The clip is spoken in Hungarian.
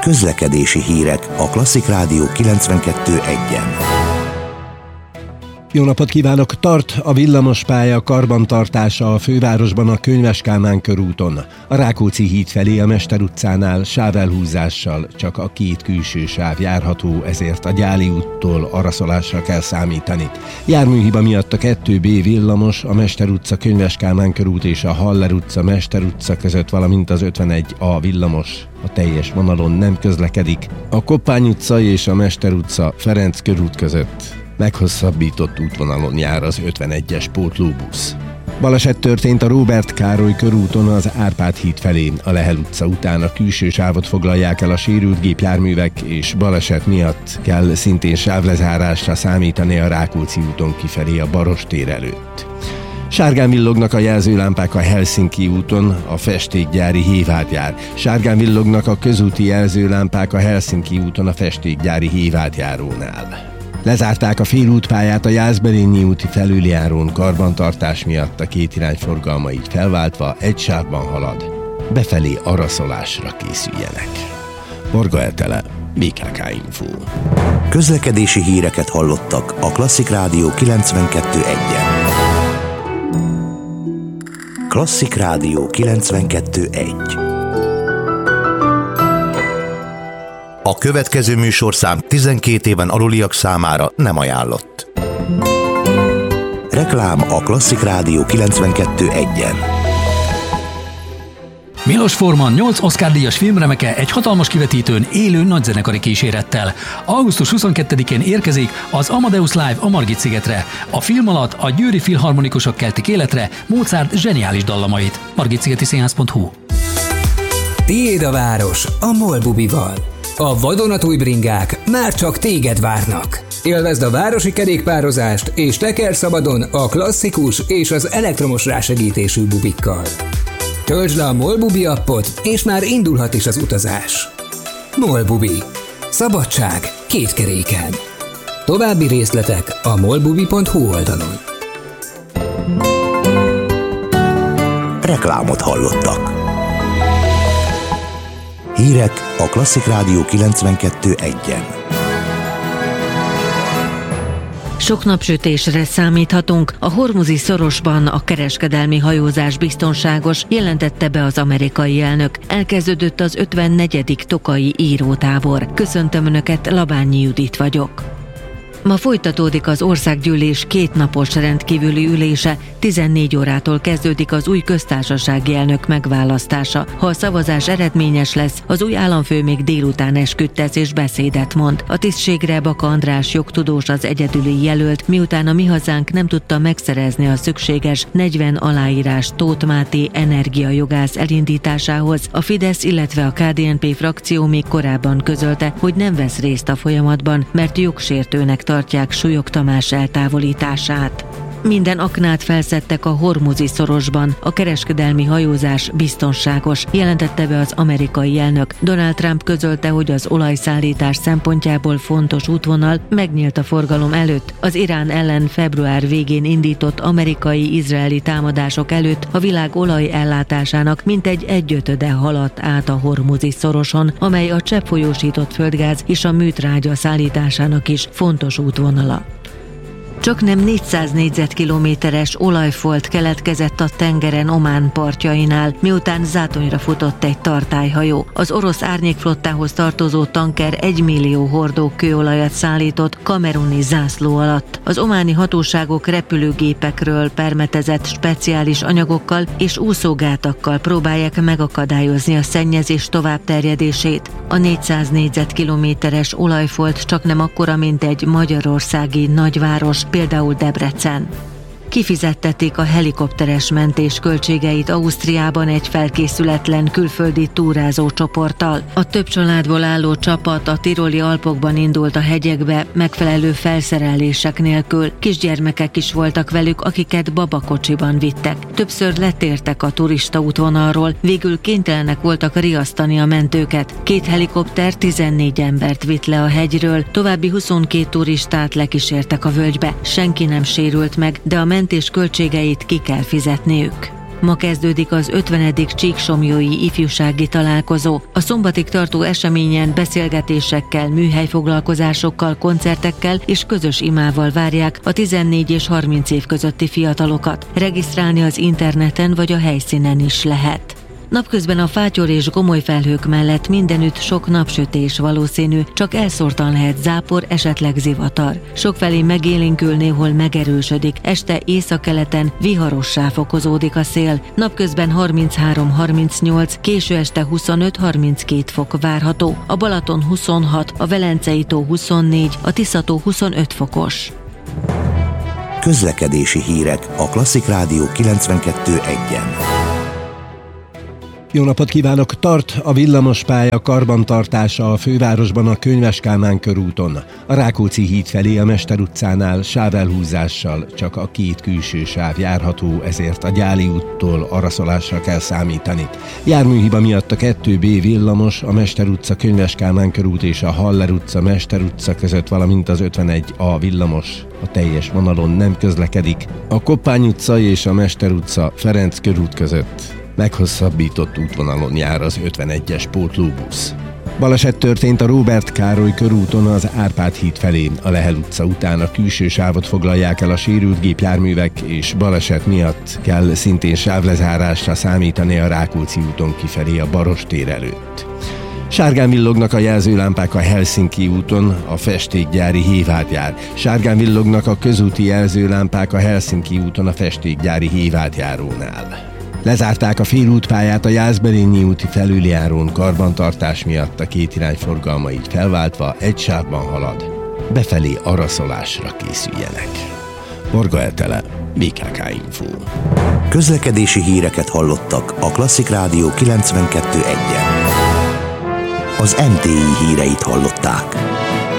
Közlekedési hírek a Klasszik Rádió 92.1-en. Jó napot kívánok! Tart a villamospálya karbantartása a fővárosban a Könyves Kálmán körúton. A Rákóczi híd felé a Mester utcánál sávelhúzással csak a két külső sáv járható, ezért a Gyáli úttól araszolásra kell számítani. Járműhiba miatt a 2B villamos a Mester utca Könyves Kálmán körút és a Haller utca Mester utca között, valamint az 51A villamos a teljes vonalon nem közlekedik. A Koppány utca és a Mester utca Ferenc körút között meghosszabbított útvonalon jár az 51-es pótlóbusz. Baleset történt a Róbert Károly körúton az Árpád híd felé. A Lehel utca után a külső sávot foglalják el a sérült gépjárművek, és baleset miatt kell szintén sávlezárásra számítani a Rákóczi úton kifelé a Baross tér előtt. Sárgán villognak a jelzőlámpák a Helsinki úton, a festékgyári Hévád jár. Sárgán villognak a közúti jelzőlámpák a Helsinki úton, a festékgyári Hévád járónál. Lezárták a félútpályát a Jászberényi úti felüljárón karbantartás miatt, a két irány forgalma így felváltva egy sávban halad. Befelé araszolásra készüljenek. Varga Etele, BKK Info. Közlekedési híreket hallottak a Klasszik Rádió 92.1-en. Klasszik Rádió 92.1. A következő műsorszám 12 éven aluliak számára nem ajánlott. Reklám a Klasszik Rádió 92.1-en. Milos Forman 8 Oscar-díjas filmremeke egy hatalmas kivetítőn élő nagyzenekari kísérettel. Augusztus 22-én érkezik az Amadeus Live a Margit-szigetre. A film alatt a győri filharmonikusok keltik életre Mozart zseniális dallamait. margitszigetiszínház.hu. Tiéd a város a MOL bubival. A vadonatúj bringák már csak téged várnak. Élvezd a városi kerékpározást és teker szabadon a klasszikus és az elektromos rásegítésű bubikkal. Töltsd le a MOL Bubi appot, és már indulhat is az utazás. MOL Bubi. Szabadság két keréken. További részletek a molbubi.hu oldalon. Reklámot hallottak. Hírek a Klasszik Rádió 92.1-en. Sok napsütésre számíthatunk. A Hormuzi szorosban a kereskedelmi hajózás biztonságos, jelentette be az amerikai elnök. Elkezdődött az 54. tokaji írótábor. Köszöntöm Önöket, Labányi Judit vagyok. Ma folytatódik az országgyűlés kétnapos rendkívüli ülése, 14 órától kezdődik az új köztársasági elnök megválasztása. Ha a szavazás eredményes lesz, az új államfő még délután esküdtesz és beszédet mond. A tisztségre Baka András jogtudós az egyedüli jelölt, miután a Mi Hazánk nem tudta megszerezni a szükséges 40 aláírás Tóth Máté energiajogász elindításához. A Fidesz, illetve a KDNP frakció még korábban közölte, hogy nem vesz részt a folyamatban, mert jogsértőnek tartják Súlyog Tamás eltávolítását. Minden aknát felszedtek a Hormuzi szorosban, a kereskedelmi hajózás biztonságos, jelentette be az amerikai elnök. Donald Trump közölte, hogy az olajszállítás szempontjából fontos útvonal megnyílt a forgalom előtt. Az Irán ellen február végén indított amerikai-izraeli támadások előtt a világ olajellátásának mintegy 1/5 haladt át a Hormuzi szoroson, amely a cseppfolyósított földgáz és a műtrágya szállításának is fontos útvonala. Csaknem 400 négyzetkilométeres olajfolt keletkezett a tengeren Omán partjainál, miután zátonyra futott egy tartályhajó. Az orosz árnyékflottához tartozó tanker 1 millió hordó kőolajat szállított kameruni zászló alatt. Az ománi hatóságok repülőgépekről permetezett speciális anyagokkal és úszógátakkal próbálják megakadályozni a szennyezés továbbterjedését. A 400 négyzetkilométeres olajfolt csaknem akkora, mint egy magyarországi nagyváros, például Debrecen. Kifizettették a helikopteres mentés költségeit Ausztriában egy felkészületlen külföldi túrázó csoporttal. A több családból álló csapat a tiroli Alpokban indult a hegyekbe, megfelelő felszerelések nélkül. Kisgyermekek is voltak velük, akiket babakocsiban vittek. Többször letértek a turista útvonalról, végül kénytelenek voltak riasztani a mentőket. 2 helikopter 14 embert vitt le a hegyről, további 22 turistát lekísértek a völgybe. Senki nem sérült meg, de a mentés költségeit ki kell fizetniük. Ma kezdődik az 50. Csíksomlyói ifjúsági találkozó. A szombatig tartó eseményen beszélgetésekkel, műhelyfoglalkozásokkal, koncertekkel és közös imával várják a 14 és 30 év közötti fiatalokat. Regisztrálni az interneten vagy a helyszínen is lehet. Napközben a fátyor és gomoly felhők mellett mindenütt sok napsütés valószínű, csak elszórtan lehet zápor, esetleg zivatar. Sokfelé megélénkül, néhol megerősödik, este északkeleten viharossá fokozódik a szél. Napközben 33-38, késő este 25-32 fok várható. A Balaton 26, a Velencei tó 24, a Tisza-tó 25 fokos. Közlekedési hírek a Klasszik Rádió 92.1-en. Jó napot kívánok! Tart a villamospálya karbantartása a fővárosban a Könyves Kálmán körúton. A Rákóczi híd felé a Mester utcánál sávelhúzással csak a két külső sáv járható, ezért a Gyáli úttól araszolásra kell számítani. Járműhiba miatt a 2B villamos a Mester utca Könyves Kálmán körút és a Haller utca Mester utca között, valamint az 51A villamos a teljes vonalon nem közlekedik. A Koppány utca és a Mester utca Ferenc körút között meghosszabbított útvonalon jár az 51-es pótlóbusz. Baleset történt a Róbert Károly körúton az Árpád híd felé. A Lehel utca után a külső sávot foglalják el a sérült gépjárművek, és baleset miatt kell szintén sávlezárásra számítani a Rákóczi úton kifelé a Baross tér előtt. Sárgán villognak a jelzőlámpák a Helsinki úton, a festékgyári hévátjár. Sárgán villognak a közúti jelzőlámpák a Helsinki úton, a festékgyári hévátjárónál. Lezárták a félútpályát a Jászberényi úti felüljárón karbantartás miatt, a két irány forgalma így felváltva egy sávban halad. Befelé araszolásra készüljenek. Varga Etele, BKK Info. Közlekedési híreket hallottak a Klasszik Rádió 92.1-en. Az MTI híreit hallották.